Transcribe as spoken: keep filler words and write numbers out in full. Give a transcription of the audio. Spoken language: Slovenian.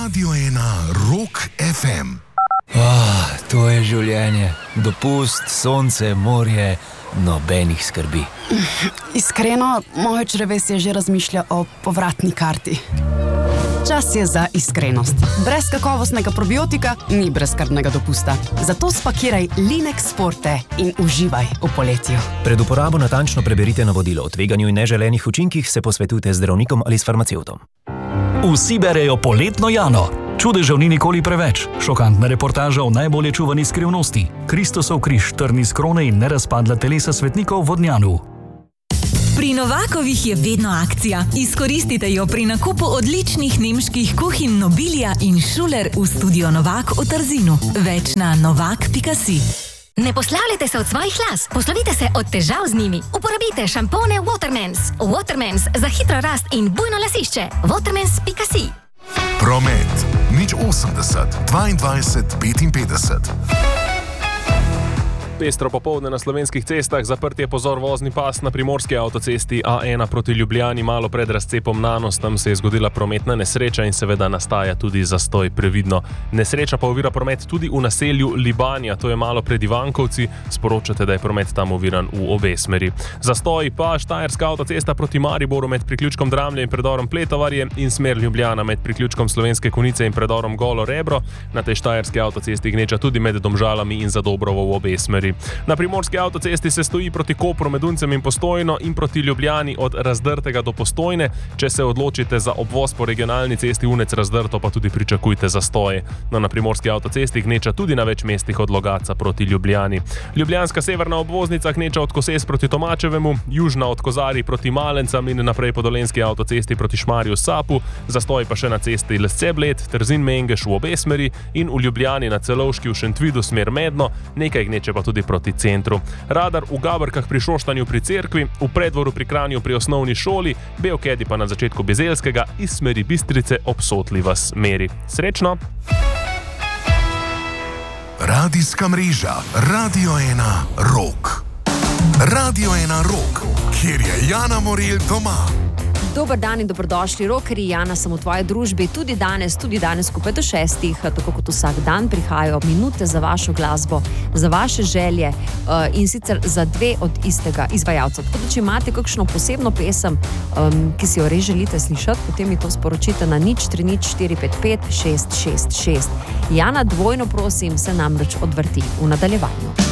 Radio ena Rock ef em. Oh, to je življenje. Dopust, sonce, morje, nobenih skrbi. Iskreno, moje črevesje že razmišlja o povratni karti. Čas je za iskrenost. Brez kakovostnega probiotika ni brezskrbnega dopusta. Zato spakiraj Linex Forte in uživaj v poletju. Pred uporabo natančno preberite navodilo. O tveganju in neželenih učinkih se posvetujte z zdravnikom ali s farmacevtom. Vsi berejo poletno Jano. Čudežev ni nikoli preveč. Šokantna reportaža o najbolje čuvani skrivnosti. Kristosov križ, trni z krone in nerazpadla telesa svetnikov v Vodnjanu. Pri Novakovih je vedno akcija. Izkoristite jo pri nakupu odličnih nemških kuhinj Nobilia in Schuler v studio Novak v Trzinu. Več na novak pika si. Ne poslavljajte se od svojih las, poslovite se od težav z njimi. Uporabite šampone Watermans. Watermans za hitro rast in bujno lasišče. watermans pika si. Promet. Nič osemdeset, dvaindvajset, petinpetdeset. Pestro popoldne na slovenskih cestah, zaprt je pozor vozni pas na primorski avtocesti A ena proti Ljubljani, malo pred razcepom Nanos. Tam se je zgodila prometna nesreča in seveda nastaja tudi zastoj, previdno. Nesreča pa ovira promet tudi v naselju Libanja, to je malo pred Ivankovci. Sporočate, da je promet tam oviran v obe smeri. Zastoj pa Štajerska avtocesta proti Mariboru med priključkom Dramlje in predorom Pletovarje in smer Ljubljana med priključkom Slovenske Konjice in predorom Golo Rebro. Na tej štajerski avtocesti gneča tudi med Domžalami in Zadobrovo v obe smeri. Na primorski avtocesti se stoji proti Kopru med Uncem in Postojno in proti Ljubljani od Razdrtega do Postojne. Če se odločite za obvoz po regionalni cesti Unec Razdrto, pa tudi pričakujte zastoje. No, na primorski avtocesti gneča tudi na več mestih od Logatca proti Ljubljani. Ljubljanska severna obvoznica gneča od Koses proti Tomačevemu, južna od Kozarij proti Malencam in naprej po dolenski avtocesti proti Šmarju Sapu, zastoj pa še na cesti Lesce-Bled, Trzin-Mengeš v obe smeri in v Ljubljani na Celovški v Šentvidu smer Medno, nekaj gneče pa tudi proti centru. Radar v Gabrkah pri Šoštanju pri cerkvi, v Predvoru pri Kranju pri osnovni šoli, Beokedi pa na začetku Bizeljskega iz smeri Bistrice ob Sotli vas meri. Srečno! Radijska mreža Radio ena Rock. Radio ena Rock, kjer je Jana Morelj doma. Dober dan in dobrodošli, rockerji. Jana sem v tvoji družbi tudi danes, tudi danes skupaj do šestih, tako kot vsak dan prihajajo minute za vašo glasbo, za vaše želje uh, in sicer za dve od istega izvajalca. Tako da, če imate kakšno posebno pesem, um, ki si jo res želite slišati, potem mi to sporočite na nič tri nič štiri pet pet šest šest šest. Jana, dvojno prosim, se namreč odvrti v nadaljevanju.